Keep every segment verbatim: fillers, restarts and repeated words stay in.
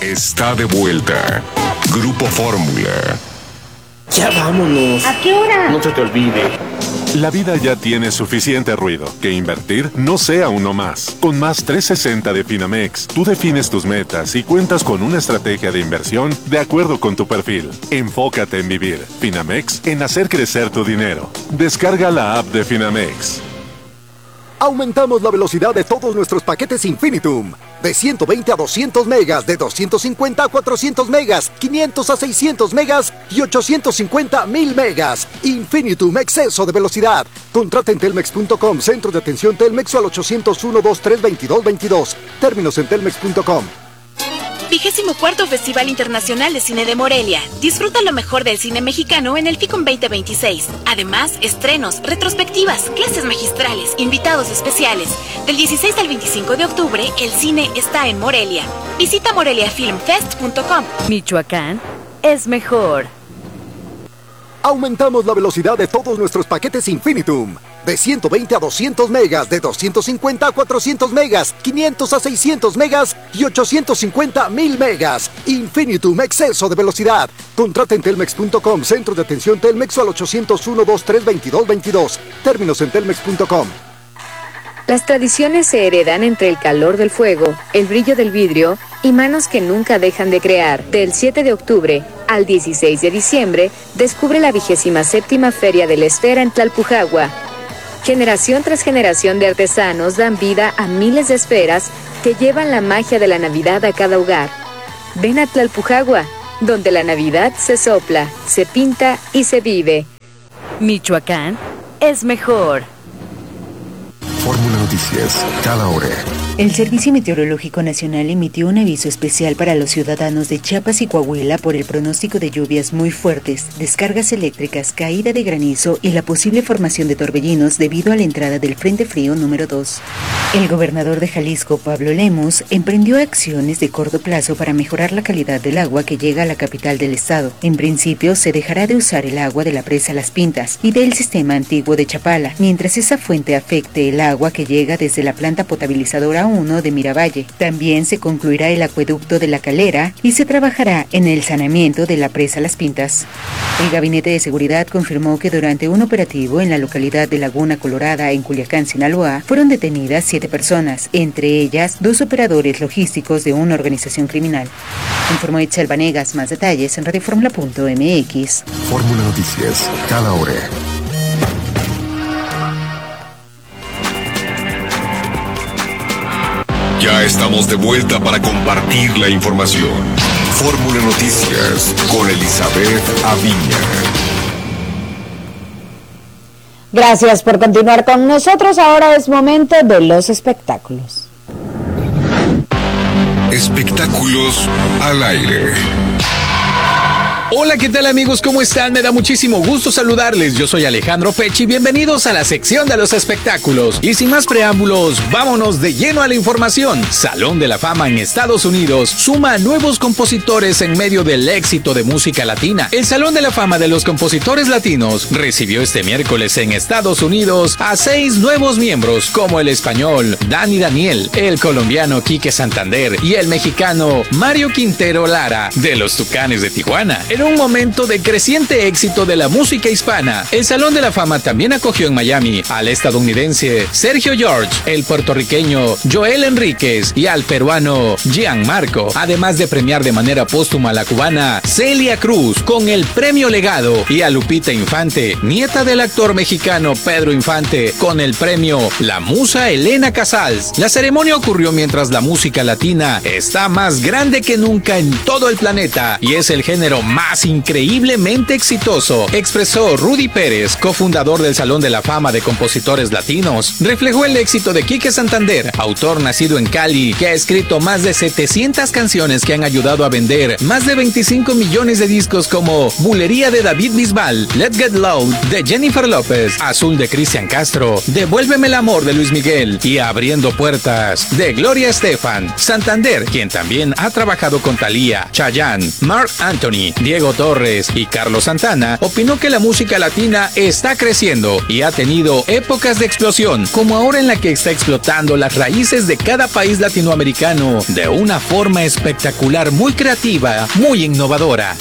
está de vuelta. Grupo Fórmula. Ya vámonos. ¿A qué hora? No se te olvide. La vida ya tiene suficiente ruido. Que invertir no sea uno más. Con Más trescientos sesenta de Finamex, tú defines tus metas y cuentas con una estrategia de inversión de acuerdo con tu perfil. Enfócate en vivir. Finamex, en hacer crecer tu dinero. Descarga la app de Finamex. Aumentamos la velocidad de todos nuestros paquetes Infinitum. De ciento veinte a doscientos megas, de doscientos cincuenta a cuatrocientos megas, quinientos a seiscientos megas y ochocientos cincuenta a mil megas. Infinitum, exceso de velocidad. Contrata en telmex punto com, centro de atención Telmex o al ochocientos uno, veintitrés, veintidós, veintidós. Términos en telmex punto com. Vigésimo cuarto Festival Internacional de Cine de Morelia. Disfruta lo mejor del cine mexicano en el FICOM veinte veintiséis. Además, estrenos, retrospectivas, clases magistrales, invitados especiales. Del dieciséis al veinticinco de octubre, el cine está en Morelia. Visita morelia film fest punto com. Michoacán es mejor. Aumentamos la velocidad de todos nuestros paquetes Infinitum. De ciento veinte a doscientos megas, de doscientos cincuenta a cuatrocientos megas, quinientos a seiscientos megas y ochocientos cincuenta a mil megas. Infinitum, exceso de velocidad. Contrata en telmex punto com, centro de atención Telmex o al ochocientos uno, veintitrés, veintidós, veintidós. Términos en telmex punto com. Las tradiciones se heredan entre el calor del fuego, el brillo del vidrio y manos que nunca dejan de crear. Del siete de octubre al dieciséis de diciembre, descubre la vigésima séptima Feria de la Esfera en Tlalpujagua. Generación tras generación de artesanos dan vida a miles de esferas que llevan la magia de la Navidad a cada hogar. Ven a Tlalpujagua, donde la Navidad se sopla, se pinta y se vive. Michoacán es mejor. Fórmula Noticias, cada hora. El Servicio Meteorológico Nacional emitió un aviso especial para los ciudadanos de Chiapas y Coahuila por el pronóstico de lluvias muy fuertes, descargas eléctricas, caída de granizo y la posible formación de torbellinos debido a la entrada del Frente Frío número dos. El gobernador de Jalisco, Pablo Lemus, emprendió acciones de corto plazo para mejorar la calidad del agua que llega a la capital del estado. En principio, se dejará de usar el agua de la presa Las Pintas y del sistema antiguo de Chapala, mientras esa fuente afecte el agua que llega desde la planta potabilizadora uno de Miravalle. También se concluirá el acueducto de La Calera y se trabajará en el saneamiento de la presa Las Pintas. El Gabinete de Seguridad confirmó que durante un operativo en la localidad de Laguna Colorada, en Culiacán, Sinaloa, fueron detenidas siete personas, entre ellas dos operadores logísticos de una organización criminal. Informó Itzel Vanegas. Más detalles en radio fórmula punto m x. Fórmula Noticias, cada hora. Ya estamos de vuelta para compartir la información. Fórmula Noticias con Elizabeth Aviña. Gracias por continuar con nosotros. Ahora es momento de los espectáculos. Espectáculos al aire. Hola, ¿qué tal amigos? ¿Cómo están? Me da muchísimo gusto saludarles. Yo soy Alejandro Pechi. Bienvenidos a la sección de los espectáculos. Y sin más preámbulos, vámonos de lleno a la información. Salón de la Fama en Estados Unidos suma nuevos compositores en medio del éxito de música latina. El Salón de la Fama de los Compositores Latinos recibió este miércoles en Estados Unidos a seis nuevos miembros, como el español Dani Daniel, el colombiano Quique Santander y el mexicano Mario Quintero Lara, de los Tucanes de Tijuana. En un momento de creciente éxito de la música hispana, el Salón de la Fama también acogió en Miami al estadounidense Sergio George, el puertorriqueño Joel Enríquez y al peruano Gianmarco, además de premiar de manera póstuma a la cubana Celia Cruz con el Premio Legado y a Lupita Infante, nieta del actor mexicano Pedro Infante, con el premio La Musa Elena Casals. La ceremonia ocurrió mientras la música latina está más grande que nunca en todo el planeta y es el género más increíblemente exitoso, expresó Rudy Pérez, cofundador del Salón de la Fama de Compositores Latinos. Reflejó el éxito de Quique Santander, autor nacido en Cali, que ha escrito más de setecientas canciones que han ayudado a vender más de veinticinco millones de discos, como Bulería de David Bisbal, Let's Get Loud de Jennifer López, Azul de Cristian Castro, Devuélveme el amor de Luis Miguel y Abriendo Puertas de Gloria Estefan. Santander, quien también ha trabajado con Thalía, Chayanne, Marc Anthony, Diego Diego Torres y Carlos Santana, opinó que la música latina está creciendo y ha tenido épocas de explosión, como ahora en la que está explotando las raíces de cada país latinoamericano de una forma espectacular, muy creativa, muy innovadora.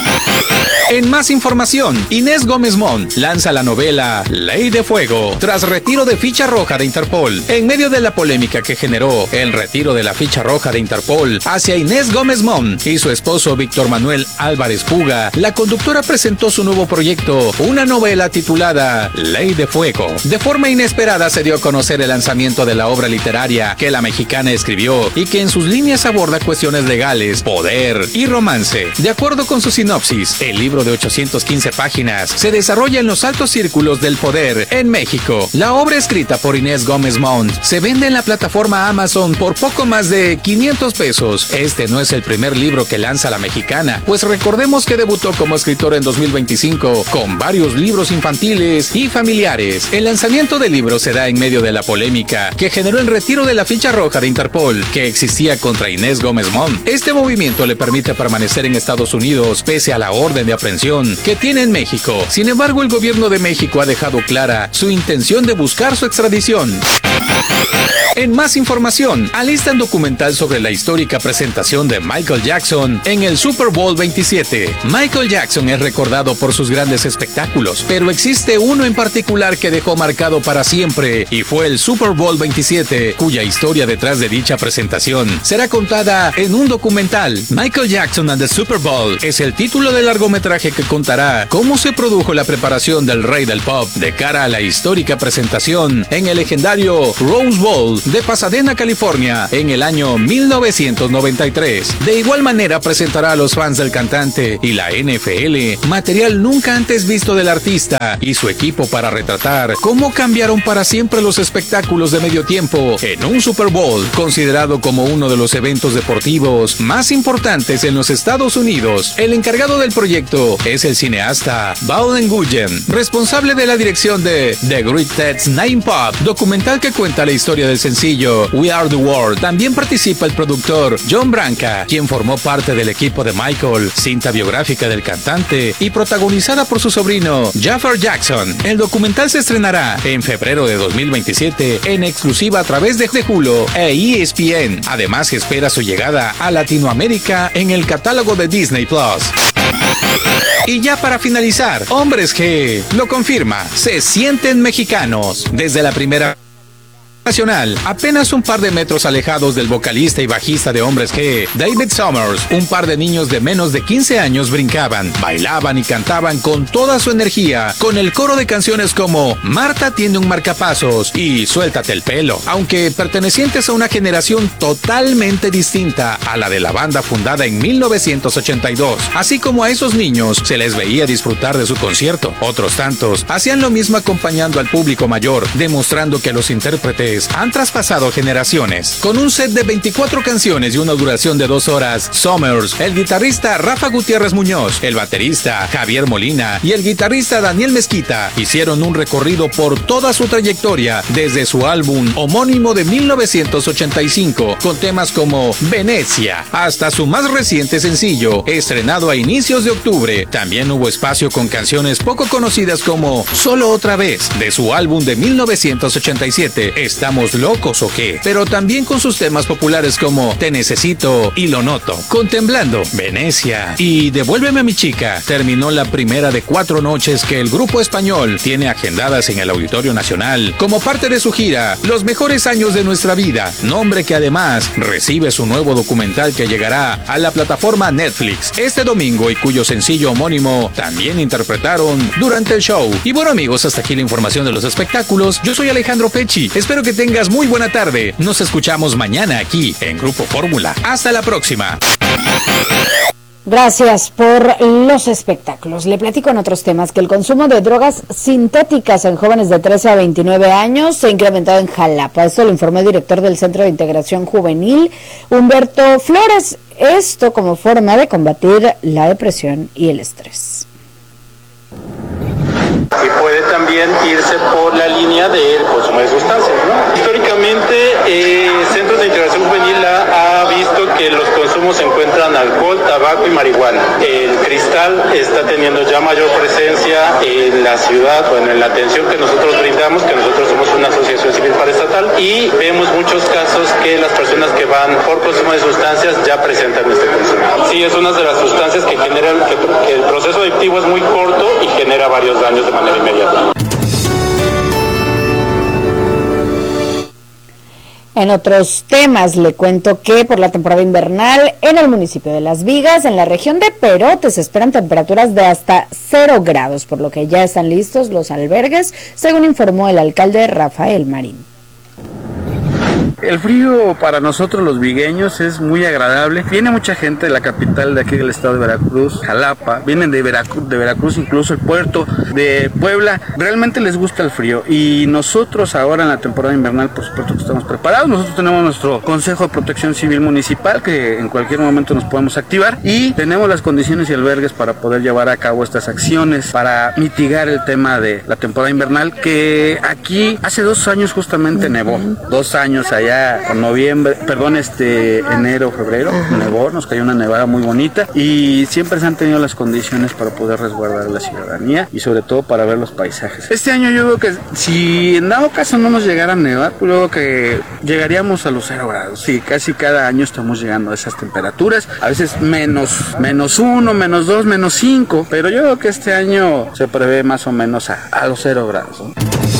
En más información, Inés Gómez Mont lanza la novela Ley de Fuego tras retiro de ficha roja de Interpol. En medio de la polémica que generó el retiro de la ficha roja de Interpol hacia Inés Gómez Mont y su esposo Víctor Manuel Álvarez Puga, la conductora presentó su nuevo proyecto, una novela titulada Ley de Fuego. De forma inesperada se dio a conocer el lanzamiento de la obra literaria que la mexicana escribió y que en sus líneas aborda cuestiones legales, poder y romance. De acuerdo con su sinopsis, el libro de ochocientas quince páginas se desarrolla en los altos círculos del poder en México. La obra, escrita por Inés Gómez Mont, se vende en la plataforma Amazon por poco más de quinientos pesos. Este no es el primer libro que lanza la mexicana, pues recordemos que debutó como escritora en dos mil veinticinco con varios libros infantiles y familiares. El lanzamiento del libro se da en medio de la polémica que generó el retiro de la ficha roja de Interpol que existía contra Inés Gómez Mont. Este movimiento le permite permanecer en Estados Unidos pese a la orden de aprehensión que tiene en México. Sin embargo, el gobierno de México ha dejado clara su intención de buscar su extradición. En más información, alistan documental sobre la histórica presentación de Michael Jackson en el Super Bowl veintisiete. Michael Jackson es recordado por sus grandes espectáculos, pero existe uno en particular que dejó marcado para siempre y fue el Super Bowl veintisiete, cuya historia detrás de dicha presentación será contada en un documental. Michael Jackson and the Super Bowl es el título del largometraje que contará cómo se produjo la preparación del rey del pop de cara a la histórica presentación en el legendario Rose Bowl de Pasadena, California, en el año mil novecientos noventa y tres. De igual manera presentará a los fans del cantante y la N F L material nunca antes visto del artista y su equipo para retratar cómo cambiaron para siempre los espectáculos de medio tiempo en un Super Bowl, considerado como uno de los eventos deportivos más importantes en los Estados Unidos. El encargado del proyecto es el cineasta Bauden Nguyen, responsable de la dirección de The Greatest Nine Pop, documental que cuenta la historia del sencillo We Are the World. También participa el productor John Branca, quien formó parte del equipo de Michael, cinta biográfica del cantante y protagonizada por su sobrino Jafar Jackson. El documental se estrenará en febrero de dos mil veintisiete en exclusiva a través de Hulu e E S P N. Además, se espera su llegada a Latinoamérica en el catálogo de Disney Plus. Y ya para finalizar, Hombres G lo confirma, se sienten mexicanos. Desde la primera nacional, apenas un par de metros alejados del vocalista y bajista de Hombres G, David Summers, un par de niños de menos de quince años brincaban, bailaban y cantaban con toda su energía, con el coro de canciones como Marta tiene un marcapasos y Suéltate el pelo, aunque pertenecientes a una generación totalmente distinta a la de la banda fundada en mil novecientos ochenta y dos. Así como a esos niños se les veía disfrutar de su concierto, otros tantos hacían lo mismo acompañando al público mayor, demostrando que los intérpretes han traspasado generaciones. Con un set de veinticuatro canciones y una duración de dos horas, Summers, el guitarrista Rafa Gutiérrez Muñoz, el baterista Javier Molina y el guitarrista Daniel Mezquita hicieron un recorrido por toda su trayectoria desde su álbum homónimo de mil novecientos ochenta y cinco, con temas como Venecia, hasta su más reciente sencillo, estrenado a inicios de octubre. También hubo espacio con canciones poco conocidas como Solo otra vez, de su álbum de mil novecientos ochenta y siete, ¿Estamos locos o qué? Pero también con sus temas populares como Te necesito y Lo noto, Contemplando, Venecia y Devuélveme a mi chica. Terminó la primera de cuatro noches que el grupo español tiene agendadas en el Auditorio Nacional como parte de su gira Los mejores años de nuestra vida, nombre que además recibe su nuevo documental que llegará a la plataforma Netflix este domingo y cuyo sencillo homónimo también interpretaron durante el show. Y bueno, amigos, hasta aquí la información de los espectáculos. Yo soy Alejandro Pecci. Espero que tengas muy buena tarde. Nos escuchamos mañana aquí en Grupo Fórmula. Hasta la próxima. Gracias por los espectáculos. Le platico en otros temas que el consumo de drogas sintéticas en jóvenes de trece a veintinueve años se ha incrementado en Jalapa. Esto lo informó el director del Centro de Integración Juvenil, Humberto Flores. Esto como forma de combatir la depresión y el estrés. Y puede también irse por la línea del consumo de sustancias, ¿no? Históricamente, eh, Centros de Integración Juvenil ha, ha visto que los consumos se encuentran alcohol, tabaco y marihuana. El cristal está teniendo ya mayor presencia en la ciudad, bueno, en la atención que nosotros brindamos, que nosotros somos una asociación civil paraestatal, y vemos muchos casos que las personas que van por consumo de sustancias ya presentan este consumo. Sí, es una de las sustancias que generan, que, que el proceso adictivo es muy corto y genera varios daños de manera inmediata. En otros temas, le cuento que por la temporada invernal en el municipio de Las Vigas, en la región de Perote, se esperan temperaturas de hasta cero grados, por lo que ya están listos los albergues, según informó el alcalde Rafael Marín. El frío para nosotros los vigueños es muy agradable. Viene mucha gente de la capital de aquí del estado de Veracruz, Jalapa, vienen de Veracruz, de Veracruz incluso el puerto de Puebla. Realmente les gusta el frío y nosotros ahora en la temporada invernal por supuesto que estamos preparados. Nosotros tenemos nuestro Consejo de Protección Civil Municipal que en cualquier momento nos podemos activar y tenemos las condiciones y albergues para poder llevar a cabo estas acciones para mitigar el tema de la temporada invernal, que aquí hace dos años justamente nevó, dos años allá en noviembre, perdón, este enero, febrero, nevó, nos cayó una nevada muy bonita y siempre se han tenido las condiciones para poder resguardar la ciudadanía y sobre todo para ver los paisajes. Este año yo creo que si en dado caso no nos llegara a nevar, pues luego que llegaríamos a los cero grados. Sí, casi cada año estamos llegando a esas temperaturas, a veces menos, menos uno, menos dos, menos cinco, pero yo creo que este año se prevé más o menos a, a los cero grados, ¿no?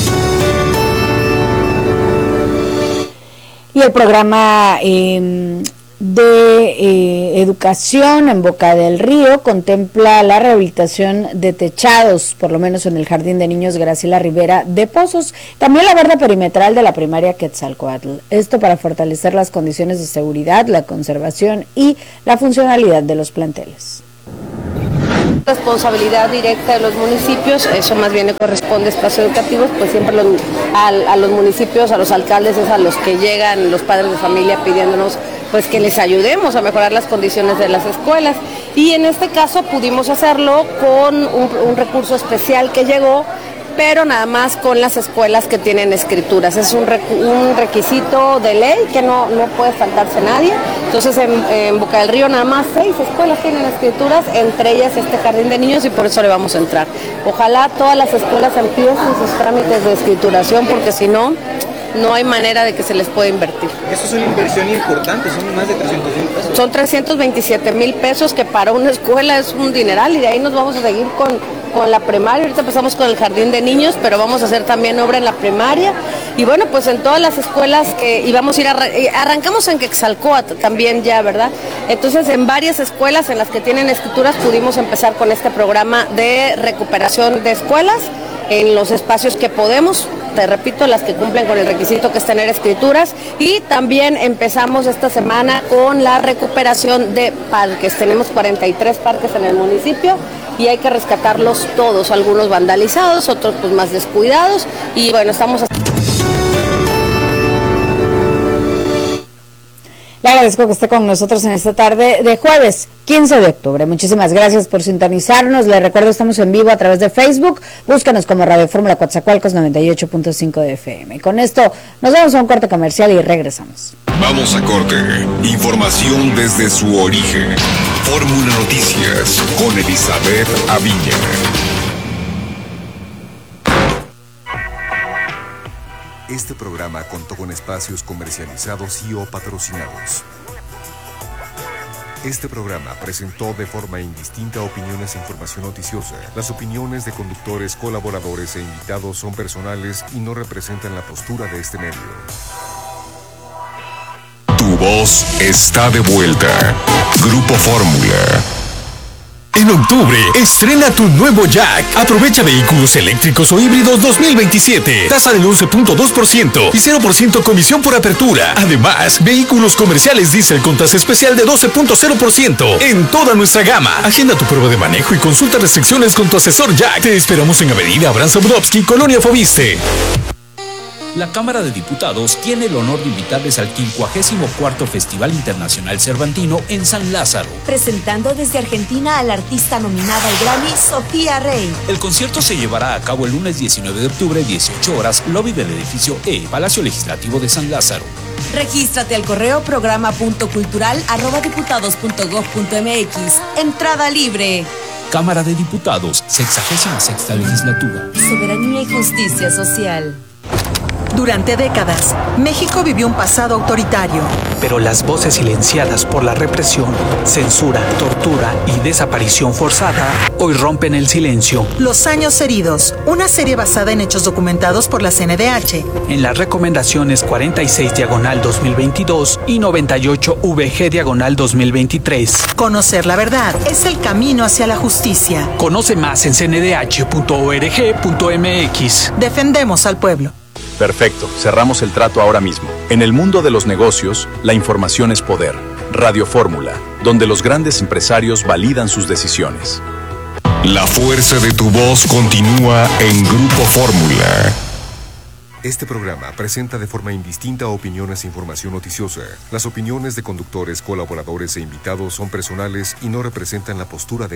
Y el programa eh, de eh, educación en Boca del Río contempla la rehabilitación de techados, por lo menos en el Jardín de Niños Graciela Rivera de Pozos, también la barda perimetral de la primaria Quetzalcoatl. Esto para fortalecer las condiciones de seguridad, la conservación y la funcionalidad de los planteles. Responsabilidad directa de los municipios, eso más bien le corresponde a espacios educativos, pues siempre los, a, a los municipios, a los alcaldes es a los que llegan los padres de familia pidiéndonos pues que les ayudemos a mejorar las condiciones de las escuelas y en este caso pudimos hacerlo con un, un recurso especial que llegó, pero nada más con las escuelas que tienen escrituras. Es un, recu- un requisito de ley que no, no puede faltarse nadie. Entonces en, en Boca del Río nada más seis escuelas tienen escrituras, entre ellas este jardín de niños y por eso le vamos a entrar. Ojalá todas las escuelas empiecen sus trámites de escrituración porque si no, no hay manera de que se les pueda invertir. Eso es una inversión importante, son más de trescientos mil pesos. Son trescientos veintisiete mil pesos que para una escuela es un dineral y de ahí nos vamos a seguir con, con la primaria. Ahorita empezamos con el jardín de niños, pero vamos a hacer también obra en la primaria. Y bueno, pues en todas las escuelas que íbamos a ir, a, arrancamos en Quetzalcoatl también ya, ¿verdad? Entonces en varias escuelas en las que tienen escrituras pudimos empezar con este programa de recuperación de escuelas en los espacios que podemos, te repito, las que cumplen con el requisito que es tener escrituras, y también empezamos esta semana con la recuperación de parques. Tenemos cuarenta y tres parques en el municipio y hay que rescatarlos todos, algunos vandalizados, otros pues más descuidados, y bueno, estamos haciendo... Le agradezco que esté con nosotros en esta tarde de jueves quince de octubre. Muchísimas gracias por sintonizarnos. Les recuerdo, estamos en vivo a través de Facebook. Búscanos como Radio Fórmula Coatzacoalcos noventa y ocho punto cinco de F M. Con esto nos vamos a un corte comercial y regresamos. Vamos a corte. Información desde su origen. Fórmula Noticias con Elizabeth Aviña. Este programa contó con espacios comercializados y o patrocinados. Este programa presentó de forma indistinta opiniones e información noticiosa. Las opiniones de conductores, colaboradores e invitados son personales y no representan la postura de este medio. Tu voz está de vuelta. Grupo Fórmula. En octubre, estrena tu nuevo Jack. Aprovecha vehículos eléctricos o híbridos dos mil veintisiete. Tasa del once punto dos por ciento y cero por ciento comisión por apertura. Además, vehículos comerciales diésel con tasa especial de doce punto cero por ciento en toda nuestra gama. Agenda tu prueba de manejo y consulta restricciones con tu asesor Jack. Te esperamos en Avenida Abraham Zabudowski, Colonia Foviste. La Cámara de Diputados tiene el honor de invitarles al quincuagésimo cuarto Festival Internacional Cervantino en San Lázaro. Presentando desde Argentina a la artista nominada al Grammy, Sofía Rey. El concierto se llevará a cabo el lunes diecinueve de octubre, dieciocho horas, lobby del edificio E, Palacio Legislativo de San Lázaro. Regístrate al correo programa punto cultural arroba diputados punto gob punto mx. Entrada libre. Cámara de Diputados, sexagésima sexta legislatura. Soberanía y justicia social. Durante décadas, México vivió un pasado autoritario. Pero las voces silenciadas por la represión, censura, tortura y desaparición forzada hoy rompen el silencio. Los años heridos, una serie basada en hechos documentados por la C N D H. En las recomendaciones cuarenta y seis diagonal dos mil veintidós y noventa y ocho V G diagonal dos mil veintitrés. Conocer la verdad es el camino hacia la justicia. Conoce más en c n d h punto org punto m x. Defendemos al pueblo. Perfecto, cerramos el trato ahora mismo. En el mundo de los negocios, la información es poder. Radio Fórmula, donde los grandes empresarios validan sus decisiones. La fuerza de tu voz continúa en Grupo Fórmula. Este programa presenta de forma indistinta opiniones e información noticiosa. Las opiniones de conductores, colaboradores e invitados son personales y no representan la postura de